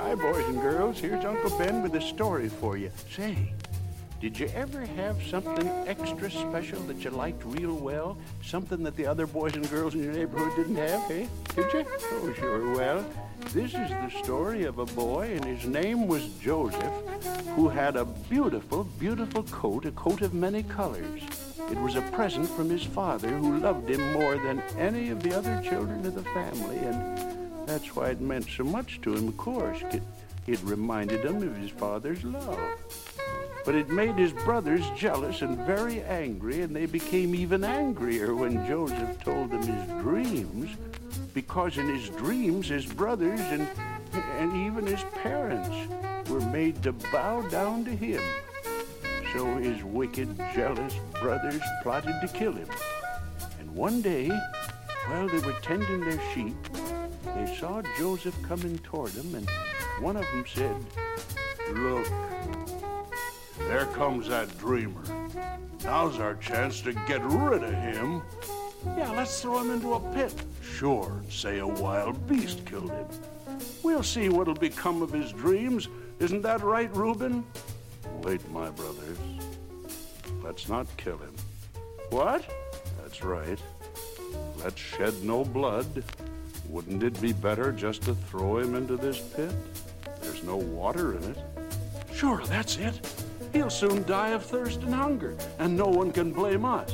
Hi, boys and girls. Here's Uncle Ben with a story for you. Say, did you ever have something extra special that you liked real well? Something that the other boys and girls in your neighborhood didn't have, eh? Did you? Oh, sure. Well, this is the story of a boy, and his name was Joseph, who had a beautiful, beautiful coat, a coat of many colors. It was a present from his father, who loved him more than any of the other children of the family, and that's why it meant so much to him, of course. It reminded him of his father's love. But it made his brothers jealous and very angry, and they became even angrier when Joseph told them his dreams, because in his dreams his brothers and even his parents were made to bow down to him. So his wicked, jealous brothers plotted to kill him. And one day, while they were tending their sheep, they saw Joseph coming toward them, and one of them said, "Look, there comes that dreamer. Now's our chance to get rid of him. Yeah, let's throw him into a pit. Sure, say a wild beast killed him. We'll see what'll become of his dreams. Isn't that right, Reuben?" "Wait, my brothers. Let's not kill him." "What?" "That's right. Let's shed no blood. Wouldn't it be better just to throw him into this pit? There's no water in it." "Sure, that's it. He'll soon die of thirst and hunger, and no one can blame us."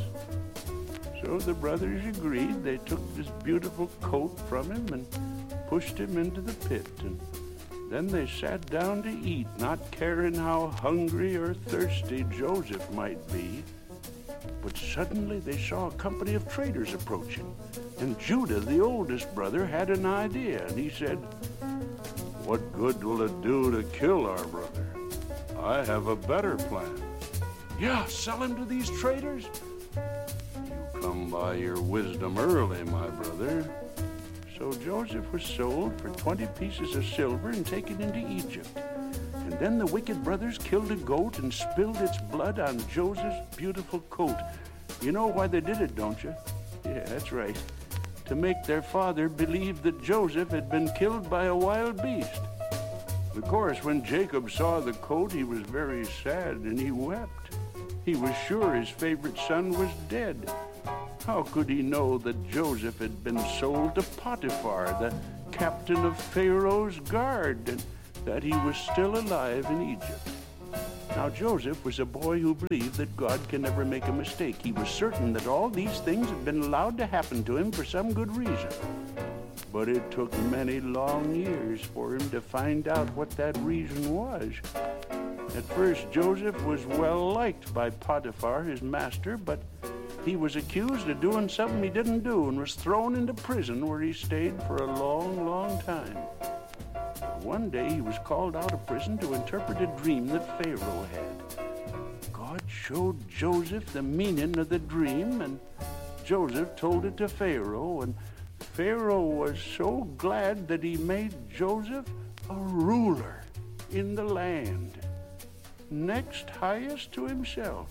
So the brothers agreed. They took this beautiful coat from him and pushed him into the pit, and then they sat down to eat, not caring how hungry or thirsty Joseph might be. But suddenly they saw a company of traders approaching, and Judah, the oldest brother, had an idea, and he said, "What good will it do to kill our brother? I have a better plan." "Yeah, sell him to these traders?" "You come by your wisdom early, my brother." So Joseph was sold for 20 pieces of silver and taken into Egypt. And then the wicked brothers killed a goat and spilled its blood on Joseph's beautiful coat. You know why they did it, don't you? Yeah, that's right. To make their father believe that Joseph had been killed by a wild beast. Of course, when Jacob saw the coat, he was very sad and he wept. He was sure his favorite son was dead. How could he know that Joseph had been sold to Potiphar, the captain of Pharaoh's guard, and that he was still alive in Egypt? Now Joseph was a boy who believed that God can never make a mistake. He was certain that all these things had been allowed to happen to him for some good reason. But it took many long years for him to find out what that reason was. At first, Joseph was well liked by Potiphar, his master, but he was accused of doing something he didn't do and was thrown into prison, where he stayed for a long, long time. One day he was called out of prison to interpret a dream that Pharaoh had. God showed Joseph the meaning of the dream, and Joseph told it to Pharaoh, and Pharaoh was so glad that he made Joseph a ruler in the land, next highest to himself.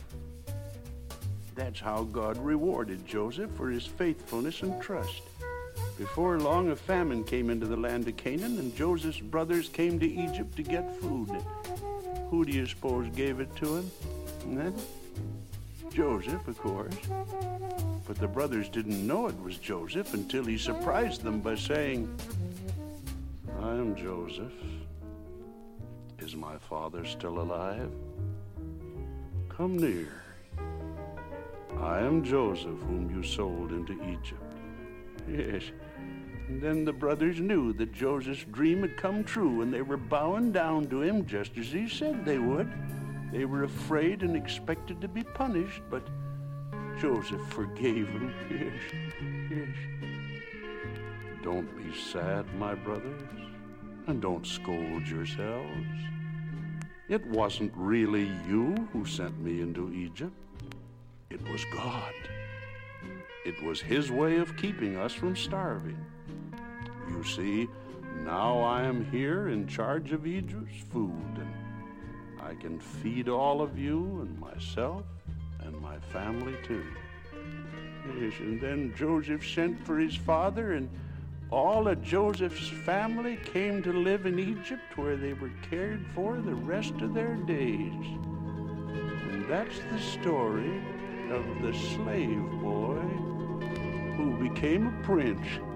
That's how God rewarded Joseph for his faithfulness and trust. Before long, a famine came into the land of Canaan, and Joseph's brothers came to Egypt to get food. Who do you suppose gave it to him? Joseph, of course. But the brothers didn't know it was Joseph until he surprised them by saying, "I am Joseph. Is my father still alive? Come near. I am Joseph, whom you sold into Egypt." Yes. And then the brothers knew that Joseph's dream had come true, and they were bowing down to him just as he said they would. They were afraid and expected to be punished, but Joseph forgave them. Yes. Don't be sad, my brothers, and don't scold yourselves. It wasn't really you who sent me into Egypt. It was God. It was his way of keeping us from starving. You see, now I am here in charge of Egypt's food, and I can feed all of you and myself and my family too. Yes, and then Joseph sent for his father, and all of Joseph's family came to live in Egypt, where they were cared for the rest of their days. And that's the story of the slave boy who became a prince.